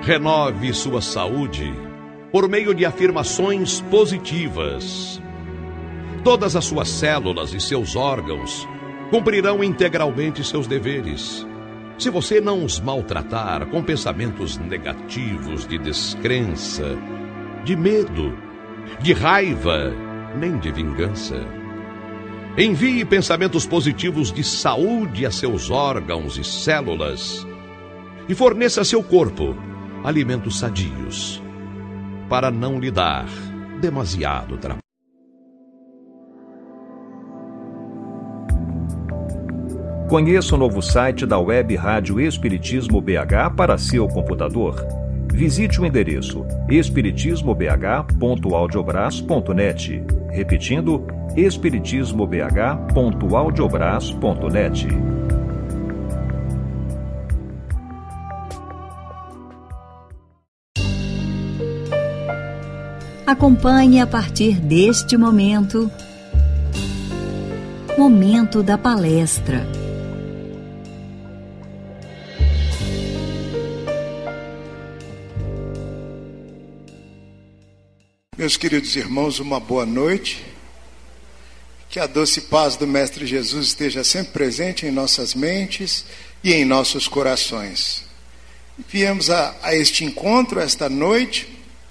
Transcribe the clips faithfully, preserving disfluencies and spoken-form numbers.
Renove sua saúde por meio de afirmações positivas. Todas as suas células e seus órgãos cumprirão integralmente seus deveres, se você não os maltratar com pensamentos negativos de descrença, de medo, de raiva, nem de vingança. Envie pensamentos positivos de saúde a seus órgãos e células e forneça a seu corpo alimentos sadios, para não lhe dar demasiado trabalho. Conheça o novo site da Web Rádio Espiritismo B H para seu computador. Visite o endereço espiritismo b h ponto audiobras ponto net. Repetindo, espiritismo b h ponto audiobras ponto net. Acompanhe a partir deste momento, Momento da Palestra. Meus queridos irmãos, uma boa noite. Que a doce paz do Mestre Jesus esteja sempre presente em nossas mentes e em nossos corações. Viemos a, a este encontro, esta noite,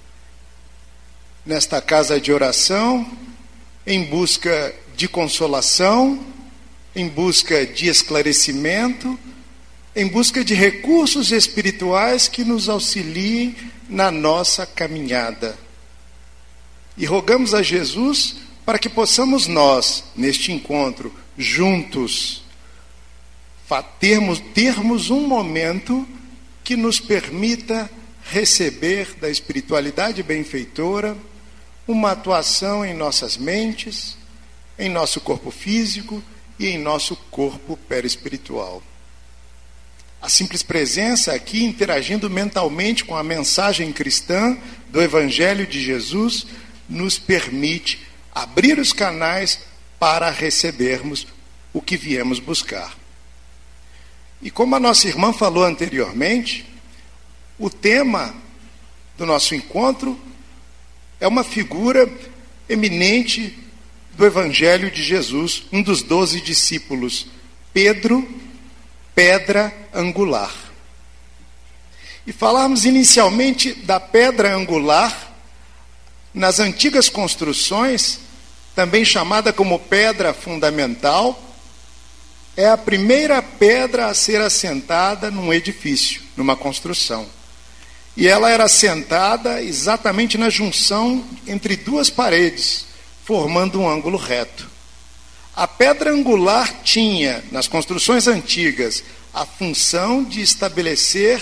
nesta casa de oração, em busca de consolação, em busca de esclarecimento, em busca de recursos espirituais que nos auxiliem na nossa caminhada. E rogamos a Jesus para que possamos nós, neste encontro, juntos, termos, termos um momento que nos permita receber da espiritualidade benfeitora uma atuação em nossas mentes, em nosso corpo físico e em nosso corpo perispiritual. A simples presença aqui, interagindo mentalmente com a mensagem cristã do Evangelho de Jesus, nos permite abrir os canais para recebermos o que viemos buscar. E como a nossa irmã falou anteriormente, o tema do nosso encontro é uma figura eminente do Evangelho de Jesus, um dos doze discípulos, Pedro, pedra angular. E falarmos inicialmente da pedra angular. Nas antigas construções, também chamada como pedra fundamental, é a primeira pedra a ser assentada num edifício, numa construção. E ela era assentada exatamente na junção entre duas paredes, formando um ângulo reto. A pedra angular tinha, nas construções antigas, a função de estabelecer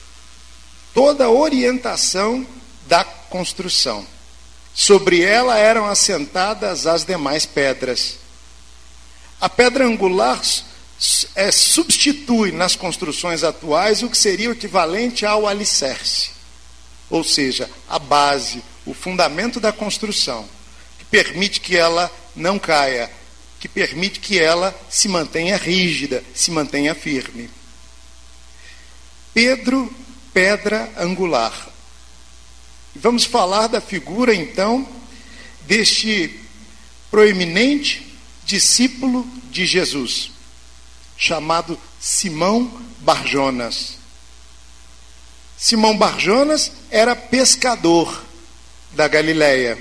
toda a orientação da construção. Sobre ela eram assentadas as demais pedras. A pedra angular é, substitui nas construções atuais o que seria o equivalente ao alicerce, ou seja, a base, o fundamento da construção, que permite que ela não caia, que permite que ela se mantenha rígida, se mantenha firme. Pedro, pedra angular. Vamos falar da figura, então, deste proeminente discípulo de Jesus, chamado Simão Barjonas. Simão Barjonas era pescador da Galileia.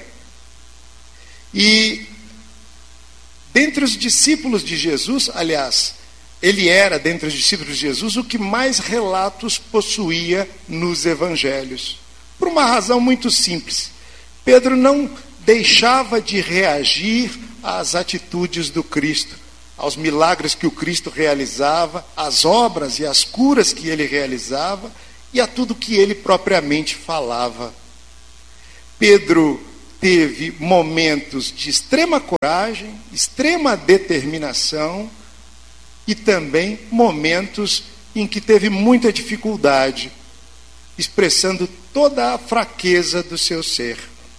E, dentre os discípulos de Jesus, aliás, ele era, dentre os discípulos de Jesus, o que mais relatos possuía nos evangelhos. Por uma razão muito simples. Pedro não deixava de reagir às atitudes do Cristo, aos milagres que o Cristo realizava, às obras e às curas que ele realizava e a tudo que ele propriamente falava. Pedro teve momentos de extrema coragem, extrema determinação e também momentos em que teve muita dificuldade, expressando toda a fraqueza do seu ser.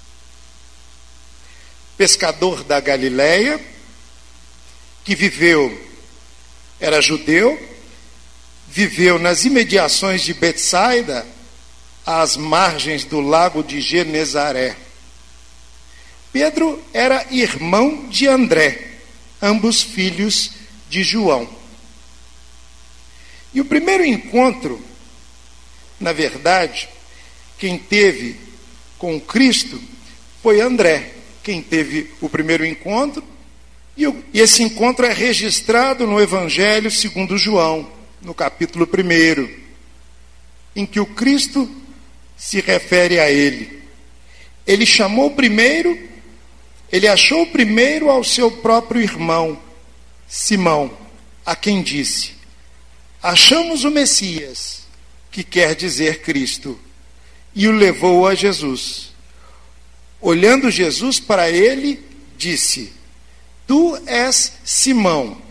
Pescador da Galileia, que viveu, era judeu, viveu nas imediações de Betsaida, às margens do lago de Genezaré. Pedro era irmão de André, ambos filhos de João. E o primeiro encontro, na verdade, quem teve com Cristo foi André, quem teve o primeiro encontro, e esse encontro é registrado no Evangelho segundo João, no capítulo primeiro, em que o Cristo se refere a ele. Ele chamou primeiro, ele achou primeiro ao seu próprio irmão, Simão, a quem disse: achamos o Messias, que quer dizer Cristo, e o levou a Jesus. Olhando Jesus para ele, disse: tu és Simão,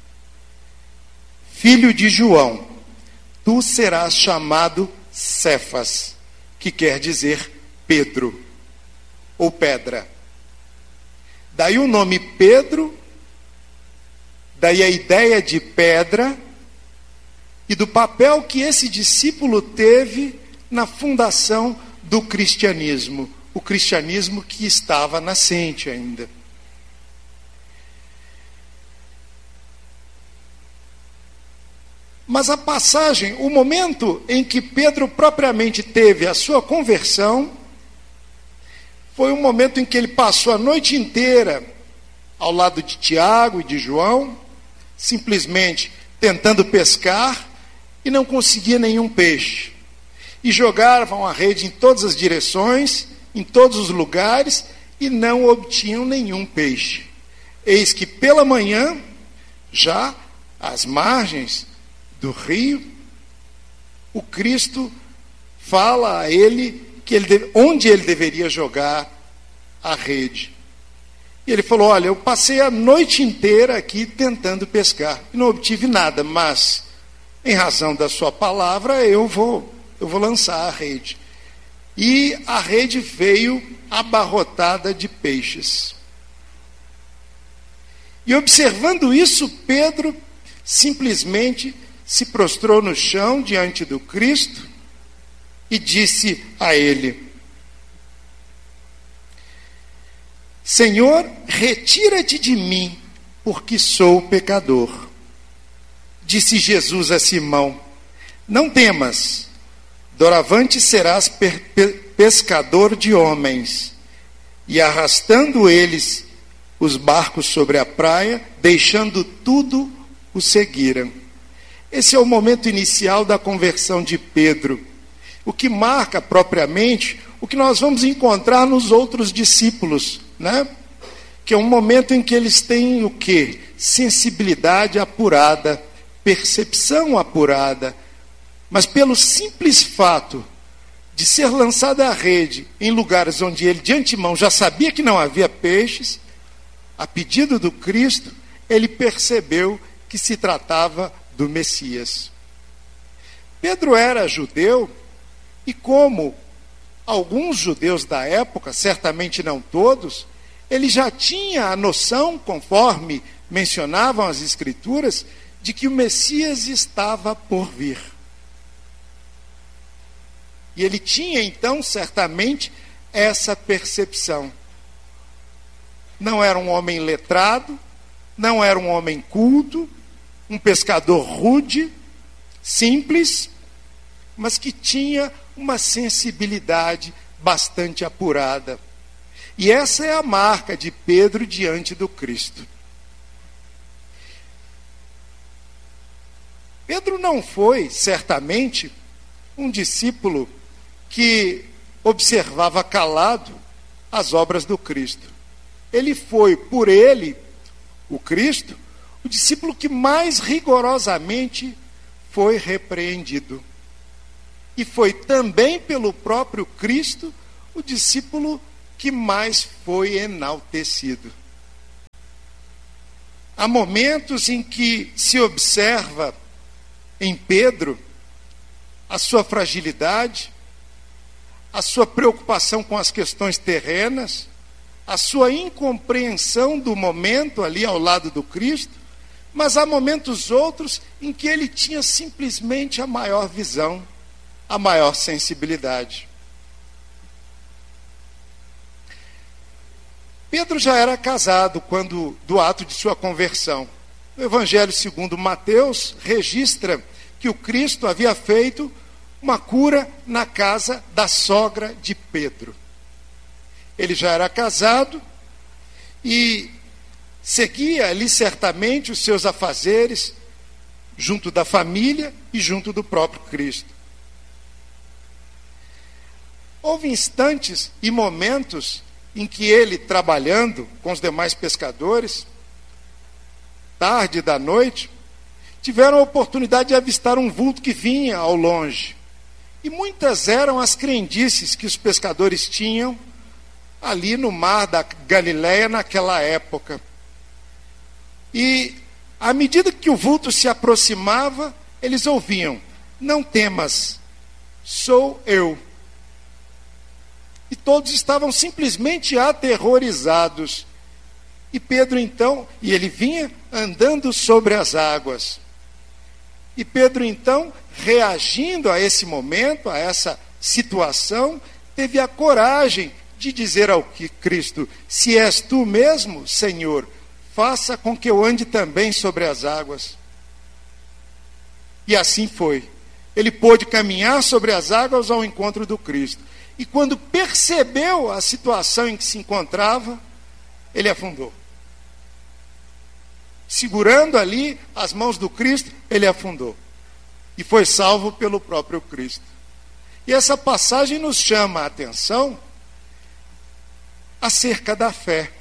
filho de João, tu serás chamado Cefas, que quer dizer Pedro, ou pedra. Daí o nome Pedro, daí a ideia de pedra, e do papel que esse discípulo teve na fundação do cristianismo, o cristianismo que estava nascente ainda. Mas a passagem, o momento em que Pedro propriamente teve a sua conversão, foi um momento em que ele passou a noite inteira ao lado de Tiago e de João, simplesmente tentando pescar, e não conseguia nenhum peixe. E jogavam a rede em todas as direções, em todos os lugares, e não obtinham nenhum peixe. Eis que pela manhã, já às margens do rio, o Cristo fala a ele, que ele deve, onde ele deveria jogar a rede. E ele falou: olha, eu passei a noite inteira aqui tentando pescar, e não obtive nada, mas, em razão da sua palavra, eu vou, eu vou lançar a rede. E a rede veio abarrotada de peixes. E observando isso, Pedro simplesmente se prostrou no chão diante do Cristo e disse a ele: Senhor, retira-te de mim, porque sou pecador. Disse Jesus a Simão: não temas, doravante serás pescador de homens. E arrastando eles os barcos sobre a praia, deixando tudo, o seguiram. Esse é o momento inicial da conversão de Pedro, o que marca propriamente o que nós vamos encontrar nos outros discípulos, né? Que é um momento em que eles têm o quê? Sensibilidade apurada, percepção apurada, mas pelo simples fato de ser lançada a rede em lugares onde ele de antemão já sabia que não havia peixes, a pedido do Cristo, ele percebeu que se tratava do Messias. Pedro era judeu, e como alguns judeus da época, certamente não todos, ele já tinha a noção, conforme mencionavam as Escrituras, de que o Messias estava por vir. E ele tinha então, certamente, essa percepção. Não era um homem letrado, não era um homem culto, um pescador rude, simples, mas que tinha uma sensibilidade bastante apurada. E essa é a marca de Pedro diante do Cristo. Pedro não foi, certamente, um discípulo que observava calado as obras do Cristo. Ele foi, por ele, o Cristo, o discípulo que mais rigorosamente foi repreendido. E foi também pelo próprio Cristo o discípulo que mais foi enaltecido. Há momentos em que se observa em Pedro a sua fragilidade, a sua preocupação com as questões terrenas, a sua incompreensão do momento ali ao lado do Cristo, mas há momentos outros em que ele tinha simplesmente a maior visão, a maior sensibilidade. Pedro já era casado quando do ato de sua conversão. O Evangelho segundo Mateus registra que o Cristo havia feito uma cura na casa da sogra de Pedro. Ele já era casado e seguia ali certamente os seus afazeres junto da família e junto do próprio Cristo. Houve instantes e momentos em que ele, trabalhando com os demais pescadores, tarde da noite, tiveram a oportunidade de avistar um vulto que vinha ao longe. E muitas eram as crendices que os pescadores tinham ali no mar da Galileia naquela época. E à medida que o vulto se aproximava, eles ouviam: não temas, sou eu. E todos estavam simplesmente aterrorizados. E Pedro então, e ele vinha andando sobre as águas. E Pedro então, reagindo a esse momento, a essa situação, teve a coragem de dizer ao Cristo: se és tu mesmo, Senhor, faça com que eu ande também sobre as águas. E assim foi. Ele pôde caminhar sobre as águas ao encontro do Cristo. E quando percebeu a situação em que se encontrava, ele afundou. Segurando ali as mãos do Cristo, ele afundou. E foi salvo pelo próprio Cristo. E essa passagem nos chama a atenção acerca da fé.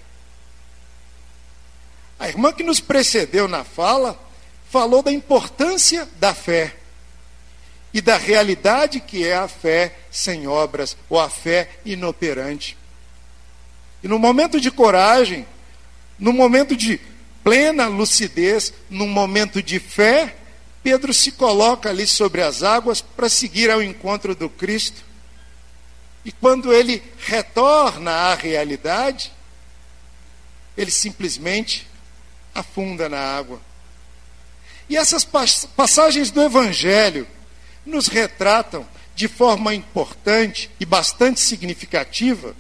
A irmã que nos precedeu na fala falou da importância da fé e da realidade que é a fé sem obras, ou a fé inoperante. E no momento de coragem, no momento de plena lucidez, num momento de fé, Pedro se coloca ali sobre as águas para seguir ao encontro do Cristo. E quando ele retorna à realidade, ele simplesmente afunda na água. E essas passagens do Evangelho nos retratam de forma importante e bastante significativa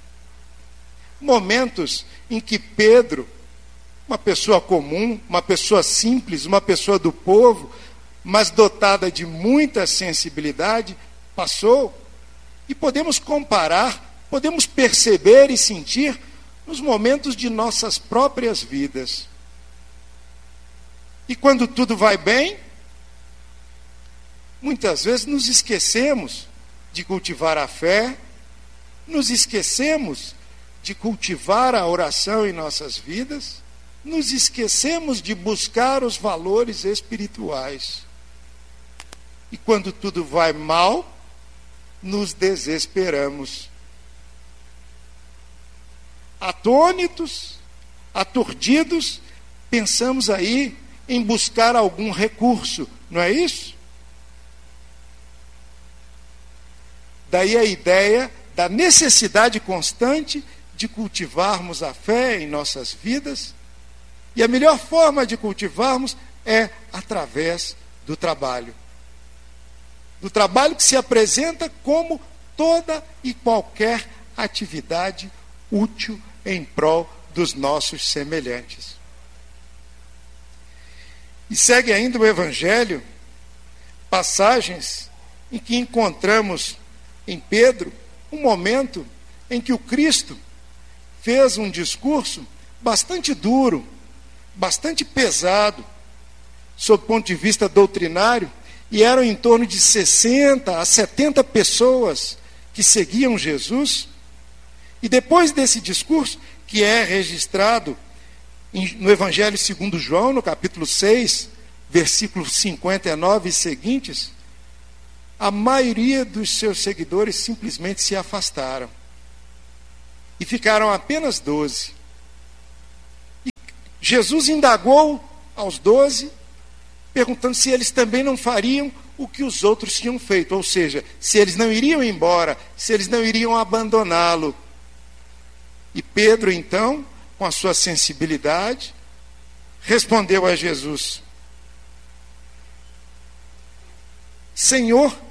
momentos em que Pedro, uma pessoa comum, uma pessoa simples, uma pessoa do povo, mas dotada de muita sensibilidade, passou. E podemos comparar, podemos perceber e sentir nos momentos de nossas próprias vidas. E quando tudo vai bem, muitas vezes nos esquecemos de cultivar a fé, nos esquecemos de cultivar a oração em nossas vidas, nos esquecemos de buscar os valores espirituais. E quando tudo vai mal, nos desesperamos. Atônitos, aturdidos, pensamos aí em buscar algum recurso, não é isso? Daí a ideia da necessidade constante de cultivarmos a fé em nossas vidas. E a melhor forma de cultivarmos é através do trabalho. Do trabalho que se apresenta como toda e qualquer atividade útil em prol dos nossos semelhantes. E segue ainda o Evangelho, passagens em que encontramos em Pedro um momento em que o Cristo fez um discurso bastante duro, bastante pesado, sob o ponto de vista doutrinário, e eram em torno de sessenta a setenta pessoas que seguiam Jesus. E depois desse discurso, que é registrado no Evangelho segundo João, no capítulo seis, versículos cinquenta e nove e seguintes, a maioria dos seus seguidores simplesmente se afastaram. E ficaram apenas doze. E Jesus indagou aos doze, perguntando se eles também não fariam o que os outros tinham feito, ou seja, se eles não iriam embora, se eles não iriam abandoná-lo. E Pedro, então, com a sua sensibilidade, respondeu a Jesus: Senhor,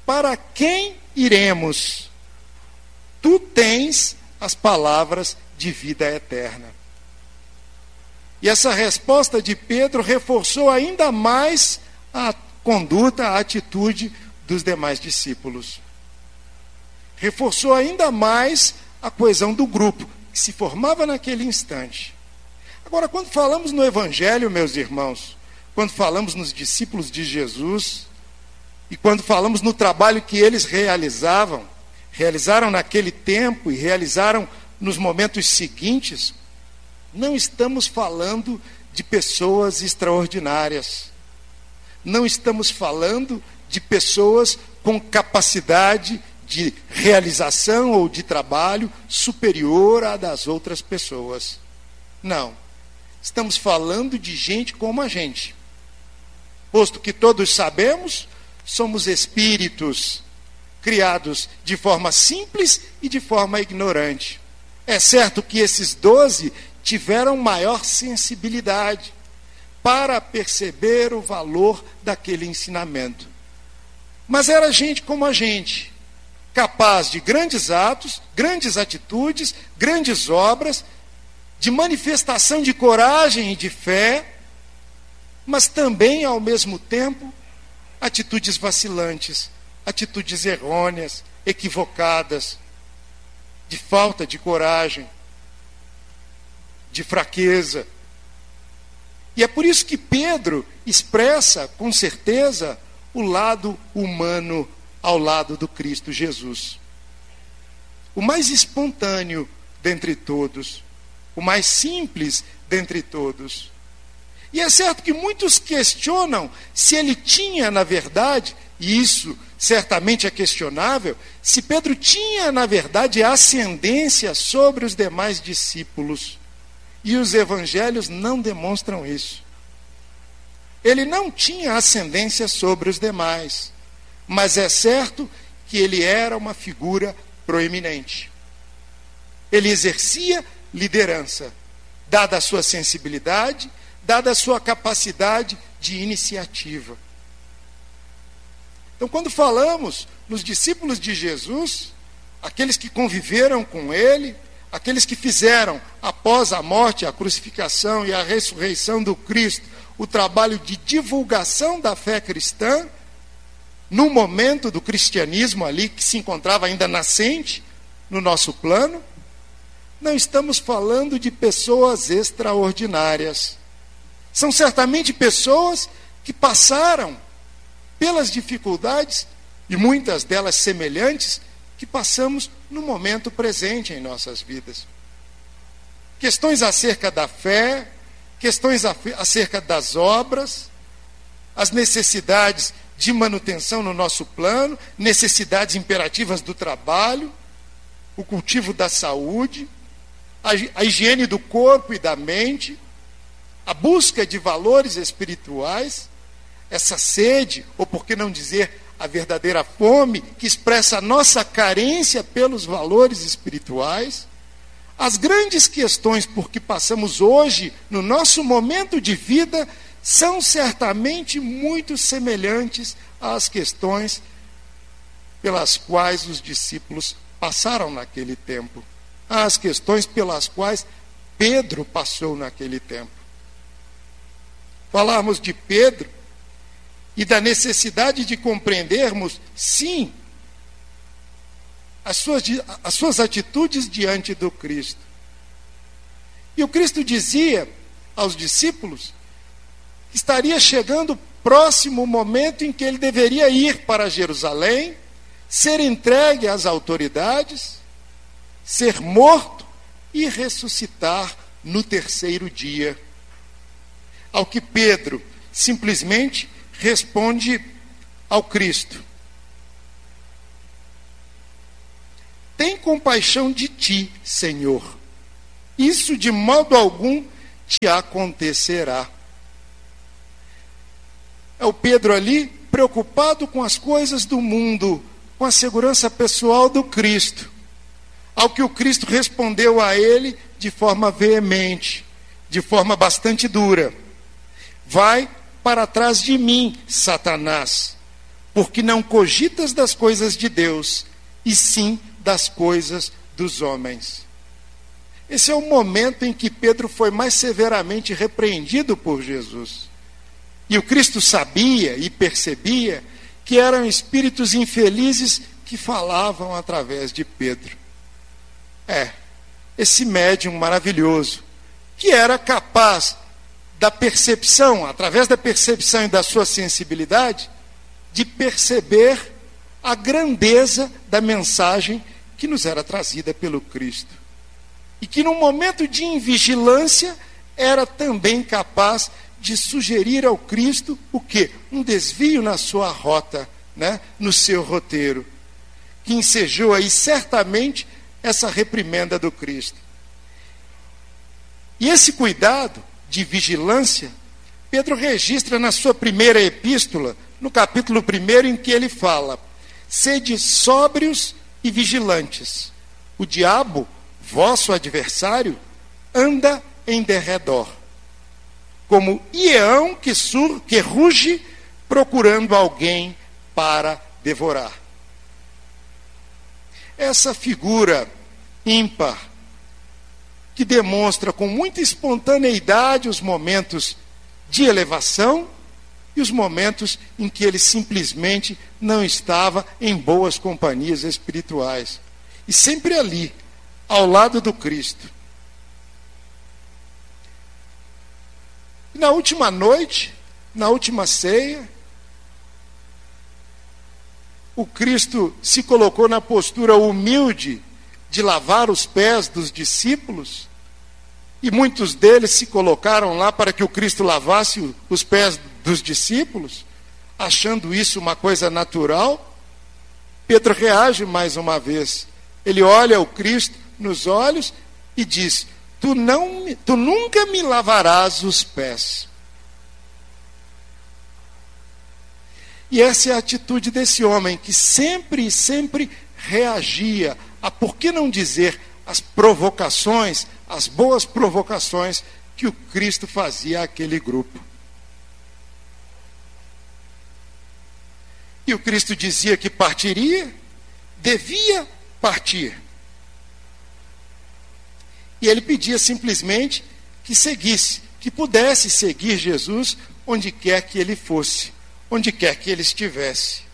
para quem iremos? Tu tens as palavras de vida eterna. E essa resposta de Pedro reforçou ainda mais a conduta, a atitude dos demais discípulos. Reforçou ainda mais a coesão do grupo, que se formava naquele instante. Agora, quando falamos no Evangelho, meus irmãos, quando falamos nos discípulos de Jesus, e quando falamos no trabalho que eles realizavam, realizaram naquele tempo e realizaram nos momentos seguintes, não estamos falando de pessoas extraordinárias. Não estamos falando de pessoas com capacidade de realização ou de trabalho superior à das outras pessoas. Não. Estamos falando de gente como a gente. Posto que todos sabemos, somos espíritos criados de forma simples e de forma ignorante. É certo que esses doze tiveram maior sensibilidade para perceber o valor daquele ensinamento. Mas era gente como a gente, capaz de grandes atos, grandes atitudes, grandes obras, de manifestação de coragem e de fé, mas também, ao mesmo tempo, atitudes vacilantes, atitudes errôneas, equivocadas, de falta de coragem, de fraqueza. E é por isso que Pedro expressa, com certeza, o lado humano ao lado do Cristo Jesus. O mais espontâneo dentre todos, o mais simples dentre todos. E é certo que muitos questionam se ele tinha, na verdade, e isso certamente é questionável, se Pedro tinha, na verdade, ascendência sobre os demais discípulos. E os evangelhos não demonstram isso. Ele não tinha ascendência sobre os demais, mas é certo que ele era uma figura proeminente. Ele exercia liderança, dada a sua sensibilidade, dada a sua capacidade de iniciativa. Então, quando falamos nos discípulos de Jesus, aqueles que conviveram com ele, aqueles que fizeram, após a morte, a crucificação e a ressurreição do Cristo, o trabalho de divulgação da fé cristã, no momento do cristianismo ali, que se encontrava ainda nascente no nosso plano, não estamos falando de pessoas extraordinárias. São certamente pessoas que passaram pelas dificuldades, e muitas delas semelhantes, que passamos no momento presente em nossas vidas. Questões acerca da fé, questões acerca das obras, as necessidades de manutenção no nosso plano, necessidades imperativas do trabalho, o cultivo da saúde, a higiene do corpo e da mente, a busca de valores espirituais, essa sede, ou por que não dizer a verdadeira fome, que expressa a nossa carência pelos valores espirituais, as grandes questões por que passamos hoje, no nosso momento de vida, são certamente muito semelhantes às questões pelas quais os discípulos passaram naquele tempo, às questões pelas quais Pedro passou naquele tempo. Falarmos de Pedro e da necessidade de compreendermos, sim, as suas, as suas atitudes diante do Cristo. E o Cristo dizia aos discípulos que estaria chegando próximo o momento em que ele deveria ir para Jerusalém, ser entregue às autoridades, ser morto e ressuscitar no terceiro dia. Ao que Pedro simplesmente responde ao Cristo: tem compaixão de ti, Senhor. Isso de modo algum te acontecerá. É o Pedro ali preocupado com as coisas do mundo, com a segurança pessoal do Cristo. Ao que o Cristo respondeu a ele de forma veemente, de forma bastante dura: vai para trás de mim, Satanás, porque não cogitas das coisas de Deus, e sim das coisas dos homens. Esse é o momento em que Pedro foi mais severamente repreendido por Jesus. E o Cristo sabia e percebia que eram espíritos infelizes que falavam através de Pedro. É, esse médium maravilhoso, que era capaz da percepção, através da percepção e da sua sensibilidade, de perceber a grandeza da mensagem que nos era trazida pelo Cristo. E que num momento de invigilância era também capaz de sugerir ao Cristo o quê? Um desvio na sua rota, né? No seu roteiro, que ensejou aí certamente essa reprimenda do Cristo. E esse cuidado de vigilância, Pedro registra na sua primeira epístola, no capítulo primeiro, em que ele fala: sede sóbrios e vigilantes. O diabo, vosso adversário, anda em derredor, como leão que, sur, que ruge, procurando alguém para devorar. Essa figura ímpar, que demonstra com muita espontaneidade os momentos de elevação e os momentos em que ele simplesmente não estava em boas companhias espirituais. E sempre ali, ao lado do Cristo. E na última noite, na última ceia, o Cristo se colocou na postura humilde de lavar os pés dos discípulos, e muitos deles se colocaram lá para que o Cristo lavasse os pés dos discípulos, achando isso uma coisa natural. Pedro reage mais uma vez. Ele olha o Cristo nos olhos e diz: tu, não, tu nunca me lavarás os pés. E essa é a atitude desse homem, que sempre e sempre reagia a, por que não dizer, as provocações, as boas provocações que o Cristo fazia àquele grupo. E o Cristo dizia que partiria, devia partir. E ele pedia simplesmente que seguisse, que pudesse seguir Jesus onde quer que ele fosse, onde quer que ele estivesse.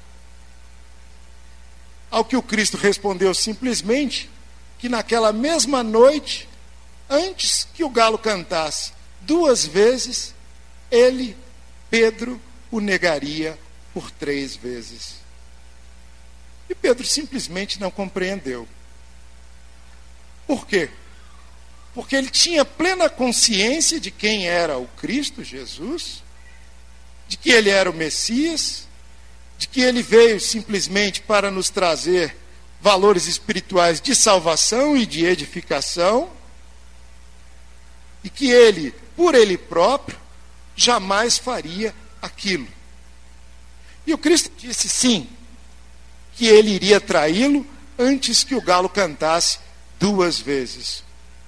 Ao que o Cristo respondeu simplesmente que naquela mesma noite, antes que o galo cantasse duas vezes, ele, Pedro, o negaria por três vezes. E Pedro simplesmente não compreendeu. Por quê? Porque ele tinha plena consciência de quem era o Cristo Jesus, de que ele era o Messias, de que ele veio simplesmente para nos trazer valores espirituais de salvação e de edificação, e que ele, por ele próprio, jamais faria aquilo. E o Cristo disse sim, que ele iria traí-lo antes que o galo cantasse duas vezes.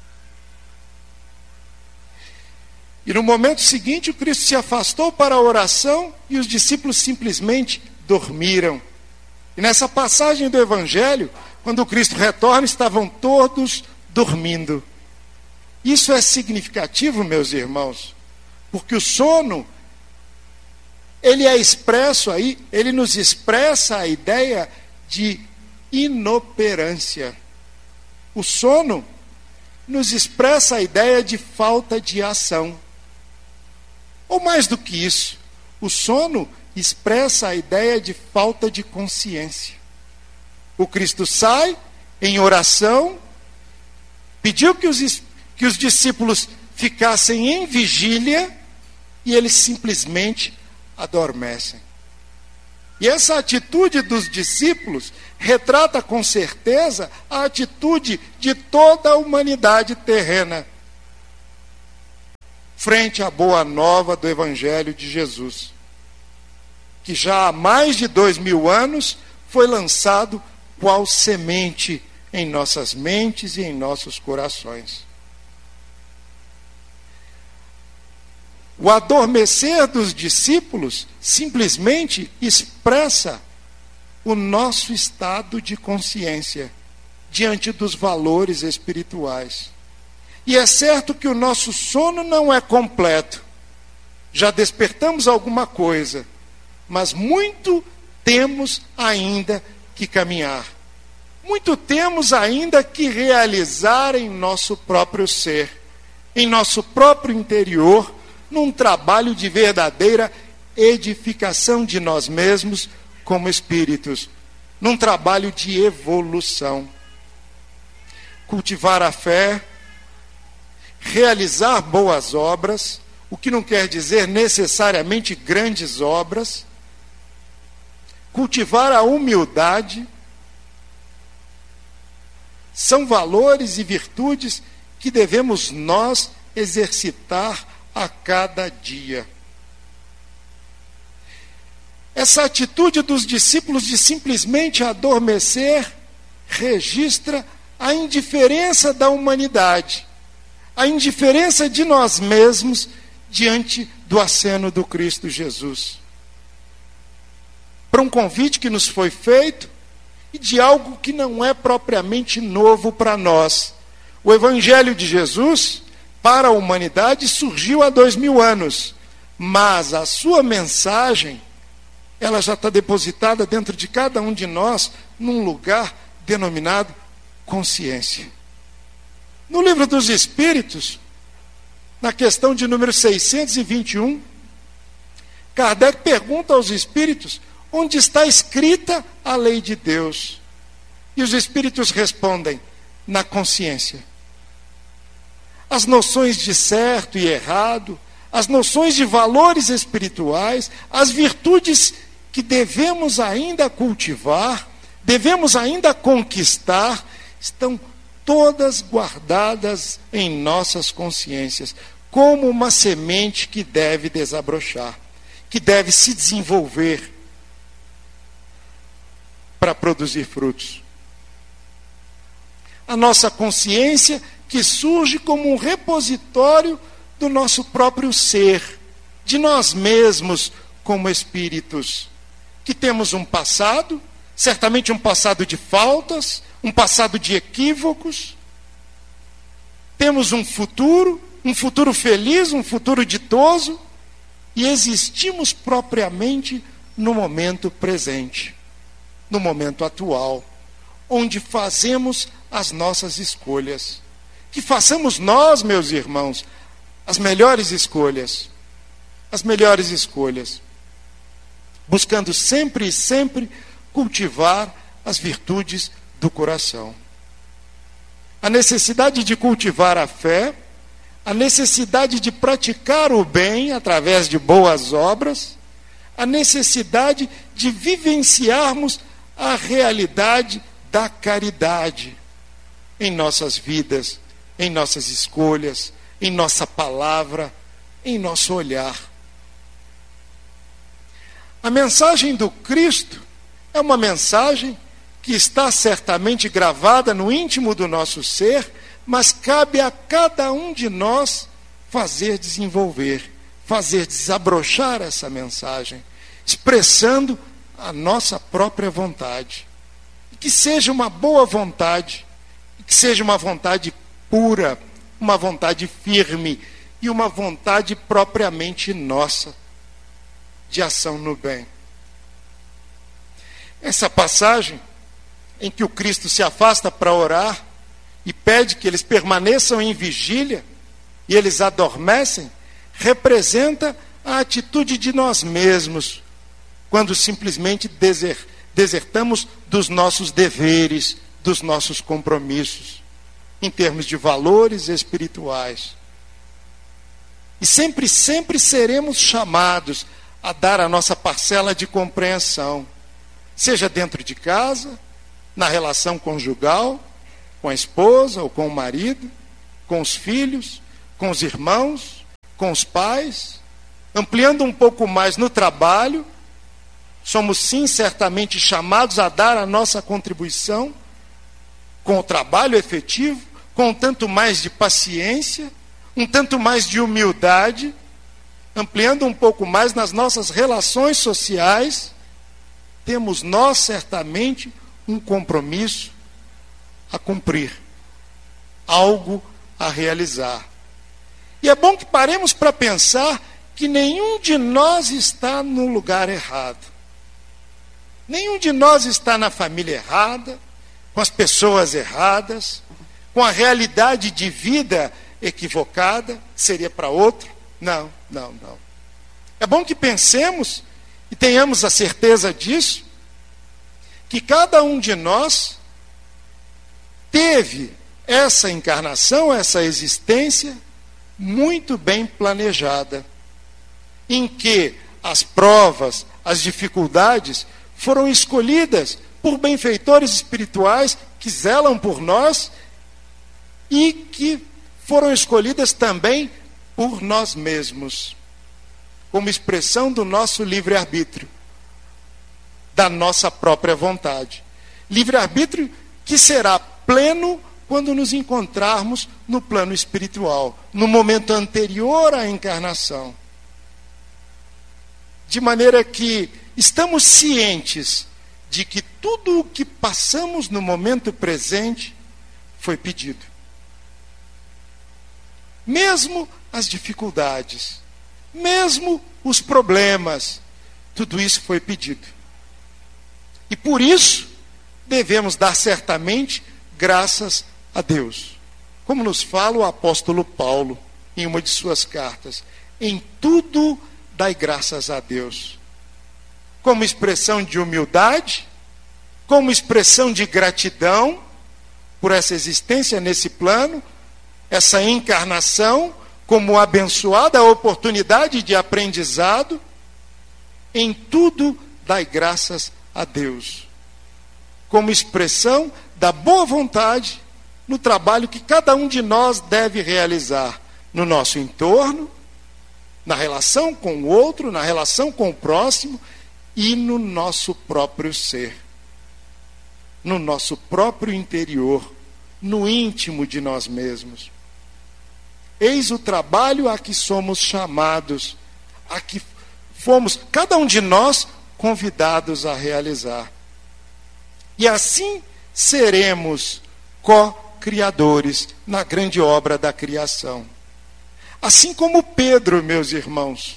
E no momento seguinte, o Cristo se afastou para a oração e os discípulos simplesmente dormiram. E nessa passagem do Evangelho, quando o Cristo retorna, estavam todos dormindo. Isso é significativo, meus irmãos, porque o sono, ele é expresso aí, ele nos expressa a ideia de inoperância. O sono nos expressa a ideia de falta de ação. Ou mais do que isso, o sono expressa a ideia de falta de consciência. O Cristo sai em oração, pediu que os, que os discípulos ficassem em vigília e eles simplesmente adormecem. E essa atitude dos discípulos retrata com certeza a atitude de toda a humanidade terrena frente à boa nova do Evangelho de Jesus, que já há mais de dois mil anos foi lançado qual semente em nossas mentes e em nossos corações. O adormecer dos discípulos simplesmente expressa o nosso estado de consciência diante dos valores espirituais. E é certo que o nosso sono não é completo. Já despertamos alguma coisa, mas muito temos ainda que caminhar. Muito temos ainda que realizar em nosso próprio ser, em nosso próprio interior, num trabalho de verdadeira edificação de nós mesmos como espíritos, num trabalho de evolução. Cultivar a fé, realizar boas obras, o que não quer dizer necessariamente grandes obras, cultivar a humildade, são valores e virtudes que devemos nós exercitar a cada dia. Essa atitude dos discípulos de simplesmente adormecer registra a indiferença da humanidade, a indiferença de nós mesmos diante do aceno do Cristo Jesus. Para um convite que nos foi feito e de algo que não é propriamente novo para nós. O Evangelho de Jesus, para a humanidade, surgiu há dois mil anos, mas a sua mensagem, ela já está depositada dentro de cada um de nós, num lugar denominado consciência. No Livro dos Espíritos, na questão de número seiscentos e vinte e um, Kardec pergunta aos espíritos onde está escrita a lei de Deus. E os espíritos respondem: na consciência. As noções de certo e errado, as noções de valores espirituais, as virtudes que devemos ainda cultivar, devemos ainda conquistar, estão todas guardadas em nossas consciências, como uma semente que deve desabrochar, que deve se desenvolver para produzir frutos. A nossa consciência que surge como um repositório do nosso próprio ser, de nós mesmos como espíritos, que temos um passado, certamente um passado de faltas, um passado de equívocos, temos um futuro, um futuro feliz, um futuro ditoso, e existimos propriamente no momento presente, no momento atual, onde fazemos as nossas escolhas. Que façamos nós, meus irmãos, as melhores escolhas, as melhores escolhas, buscando sempre e sempre cultivar as virtudes do coração. A necessidade de cultivar a fé, a necessidade de praticar o bem através de boas obras, a necessidade de vivenciarmos a realidade da caridade em nossas vidas, em nossas escolhas, em nossa palavra, em nosso olhar. A mensagem do Cristo é uma mensagem que está certamente gravada no íntimo do nosso ser, mas cabe a cada um de nós fazer desenvolver, fazer desabrochar essa mensagem, expressando a nossa própria vontade. E que seja uma boa vontade, e que seja uma vontade pura, uma vontade firme e uma vontade propriamente nossa de ação no bem. Essa passagem em que o Cristo se afasta para orar e pede que eles permaneçam em vigília e eles adormecem, representa a atitude de nós mesmos quando simplesmente desertamos dos nossos deveres, dos nossos compromissos, em termos de valores espirituais. E sempre, sempre seremos chamados a dar a nossa parcela de compreensão, seja dentro de casa, na relação conjugal, com a esposa ou com o marido, com os filhos, com os irmãos, com os pais, ampliando um pouco mais no trabalho. Somos sim certamente chamados a dar a nossa contribuição com o trabalho efetivo, com um tanto mais de paciência, um tanto mais de humildade, ampliando um pouco mais nas nossas relações sociais, temos nós certamente um compromisso a cumprir, algo a realizar. E é bom que paremos para pensar que nenhum de nós está no lugar errado. Nenhum de nós está na família errada, com as pessoas erradas, com a realidade de vida equivocada, seria para outro. Não, não, não. É bom que pensemos e tenhamos a certeza disso, que cada um de nós teve essa encarnação, essa existência muito bem planejada, em que as provas, as dificuldades foram escolhidas por benfeitores espirituais que zelam por nós e que foram escolhidas também por nós mesmos, como expressão do nosso livre-arbítrio, da nossa própria vontade. Livre-arbítrio que será pleno quando nos encontrarmos no plano espiritual, no momento anterior à encarnação. De maneira que estamos cientes de que tudo o que passamos no momento presente foi pedido. Mesmo as dificuldades, mesmo os problemas, tudo isso foi pedido. E por isso devemos dar certamente graças a Deus. Como nos fala o apóstolo Paulo em uma de suas cartas, em tudo dai graças a Deus. Como expressão de humildade, como expressão de gratidão por essa existência nesse plano, essa encarnação, como abençoada oportunidade de aprendizado, em tudo dai graças a Deus. Como expressão da boa vontade no trabalho que cada um de nós deve realizar no nosso entorno, na relação com o outro, na relação com o próximo e no nosso próprio ser, no nosso próprio interior, no íntimo de nós mesmos. Eis o trabalho a que somos chamados, a que fomos, cada um de nós, convidados a realizar. E assim seremos co-criadores na grande obra da criação. Assim como Pedro, meus irmãos,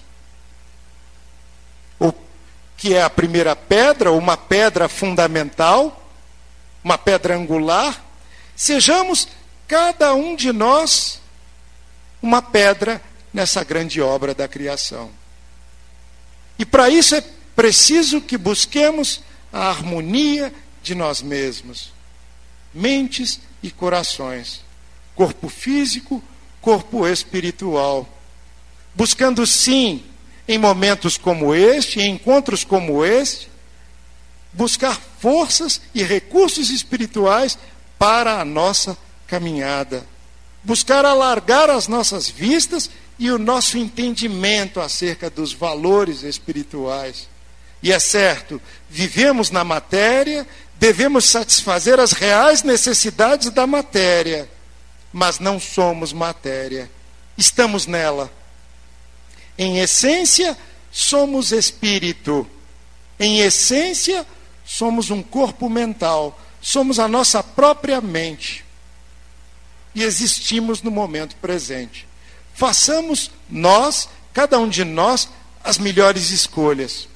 o que é a primeira pedra, uma pedra fundamental, uma pedra angular, sejamos cada um de nós uma pedra nessa grande obra da criação. E para isso é preciso que busquemos a harmonia de nós mesmos, mentes e corações, corpo físico, corpo espiritual, buscando sim, em momentos como este, em encontros como este, buscar forças e recursos espirituais para a nossa caminhada, buscar alargar as nossas vistas e o nosso entendimento acerca dos valores espirituais. E é certo, vivemos na matéria, devemos satisfazer as reais necessidades da matéria, mas não somos matéria, estamos nela. Em essência, somos espírito. Em essência, somos um corpo mental, somos a nossa própria mente. E existimos no momento presente. Façamos nós, cada um de nós, as melhores escolhas.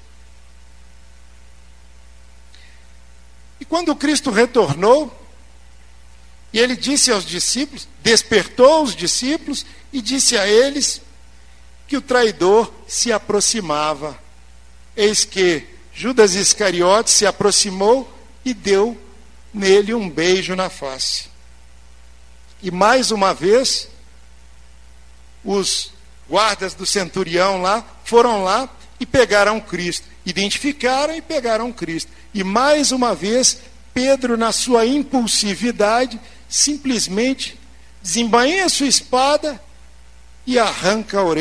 E quando Cristo retornou, e ele disse aos discípulos, despertou os discípulos e disse a eles que o traidor se aproximava. Eis que Judas Iscariotes se aproximou e deu nele um beijo na face. E mais uma vez, os guardas do centurião lá foram lá e pegaram Cristo. Identificaram e pegaram Cristo. E mais uma vez, Pedro, na sua impulsividade, simplesmente desembainha sua espada e arranca a orelha